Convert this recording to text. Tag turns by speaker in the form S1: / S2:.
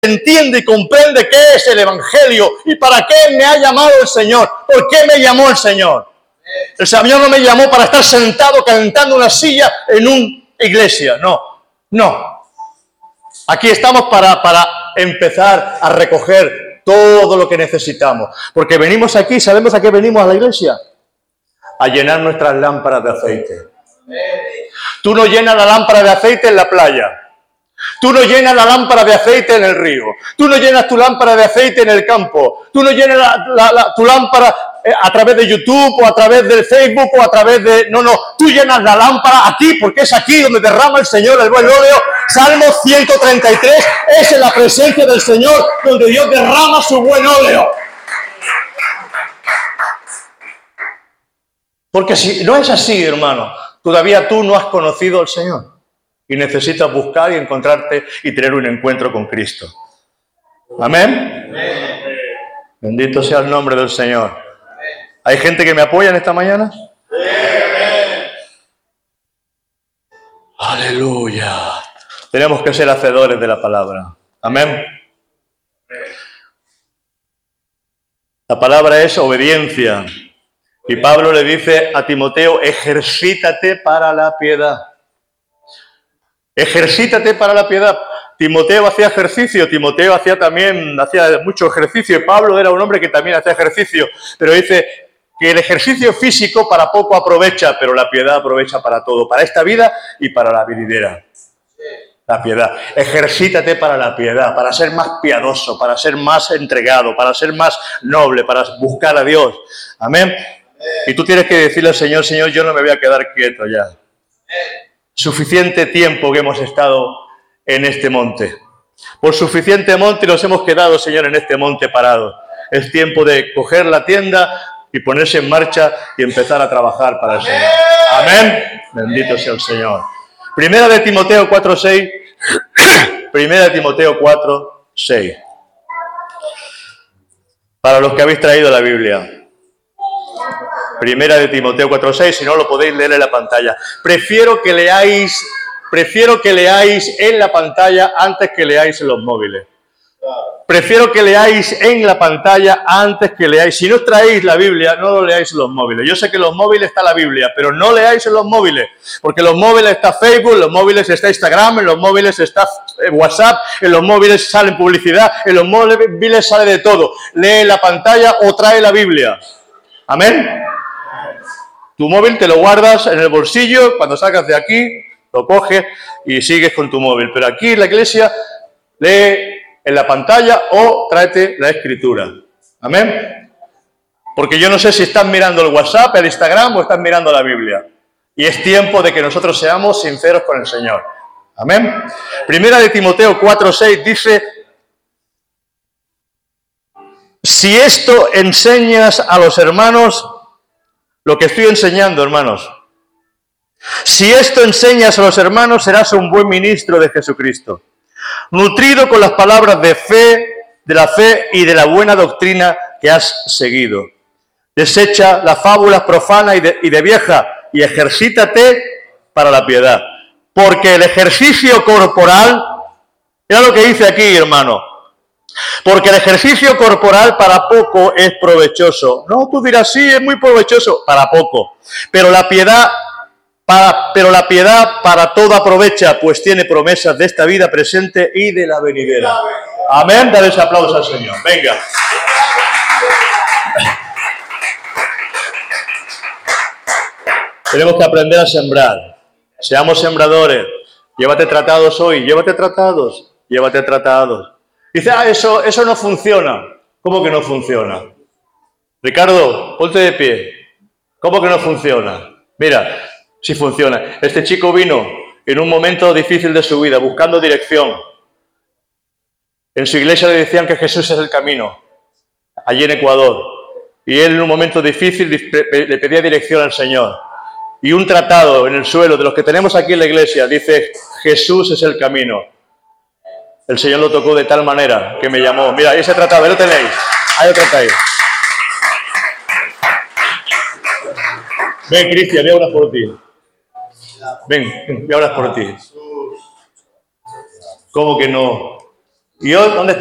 S1: entiende y comprende qué es el Evangelio y para qué me ha llamado el Señor. ¿Por qué me llamó el Señor? El Señor no me llamó para estar sentado calentando una silla en una iglesia. No. Aquí estamos para empezar a recoger todo lo que necesitamos. Porque venimos aquí, ¿sabemos a qué venimos a la iglesia? A llenar nuestras lámparas de aceite. Tú no llenas la lámpara de aceite en la playa. Tú no llenas la lámpara de aceite en el río. Tú no llenas tu lámpara de aceite en el campo. Tú no llenas tu lámpara a través de YouTube o a través del Facebook o a través de... No. Tú llenas la lámpara aquí porque es aquí donde derrama el Señor el buen óleo. Salmo 133 es en la presencia del Señor donde Dios derrama su buen óleo. Porque si no es así, hermano, todavía tú no has conocido al Señor. Y necesitas buscar y encontrarte y tener un encuentro con Cristo. ¿Amén? Amén. Bendito sea el nombre del Señor. ¿Hay gente que me apoya en esta mañana? Amén. Aleluya. Tenemos que ser hacedores de la palabra. Amén. La palabra es obediencia. Y Pablo le dice a Timoteo, ejercítate para la piedad. Ejercítate para la piedad. Timoteo hacía ejercicio, Timoteo hacía mucho ejercicio, y Pablo era un hombre que también hacía ejercicio, pero dice que el ejercicio físico para poco aprovecha, pero la piedad aprovecha para todo, para esta vida y para la venidera. La piedad. Ejercítate para la piedad, para ser más piadoso, para ser más entregado, para ser más noble, para buscar a Dios. Amén. Y tú tienes que decirle al Señor, Señor, yo no me voy a quedar quieto ya. Suficiente tiempo que hemos estado en este monte. Por suficiente monte nos hemos quedado, Señor, en este monte parado. Es tiempo de coger la tienda y ponerse en marcha y empezar a trabajar para el Señor. Amén. Bendito sea el Señor. Primera de Timoteo 4:6. Primera de Timoteo 4:6. Para los que habéis traído la Biblia. Primera de Timoteo 4:6, si no lo podéis leer en la pantalla. Prefiero que leáis en la pantalla antes que leáis en los móviles. Prefiero que leáis en la pantalla antes que leáis. Si no traéis la Biblia, no lo leáis en los móviles. Yo sé que en los móviles está la Biblia, pero no leáis en los móviles. Porque en los móviles está Facebook, en los móviles está Instagram, en los móviles está WhatsApp, en los móviles sale publicidad, en los móviles sale de todo. Lee en la pantalla o trae la Biblia. Amén. Tu móvil te lo guardas en el bolsillo, cuando sacas de aquí, lo coges y sigues con tu móvil. Pero aquí en la iglesia, lee en la pantalla o tráete la escritura. Amén. Porque yo no sé si estás mirando el WhatsApp, el Instagram o estás mirando la Biblia. Y es tiempo de que nosotros seamos sinceros con el Señor. Amén. Primera de Timoteo 4:6 dice, si esto enseñas a los hermanos, lo que estoy enseñando, hermanos. Si esto enseñas a los hermanos, serás un buen ministro de Jesucristo, nutrido con las palabras de la fe y de la buena doctrina que has seguido. Desecha las fábulas profanas y de vieja y ejercítate para la piedad. Porque el ejercicio corporal, mira lo que dice aquí, hermano. Porque el ejercicio corporal para poco es provechoso. No, tú dirás, sí, es muy provechoso, para poco. Pero la piedad para todo aprovecha, pues tiene promesas de esta vida presente y de la venidera. Amén, dale ese aplauso al Señor. Venga. Tenemos que aprender a sembrar. Seamos sembradores. Llévate tratados hoy, llévate tratados. Dice, eso no funciona. ¿Cómo que no funciona? Ricardo, ponte de pie. ¿Cómo que no funciona? Mira, sí funciona. Este chico vino en un momento difícil de su vida, buscando dirección. En su iglesia le decían que Jesús es el camino, allí en Ecuador. Y él en un momento difícil le pedía dirección al Señor. Y un tratado en el suelo, de los que tenemos aquí en la iglesia, dice, Jesús es el camino. El Señor lo tocó de tal manera que me llamó. Mira, ese tratado, ahí lo tenéis. Ahí lo tratáis. Ven, Cristian, voy a orar por ti. Ven, voy a orar por ti. ¿Cómo que no? ¿Y hoy dónde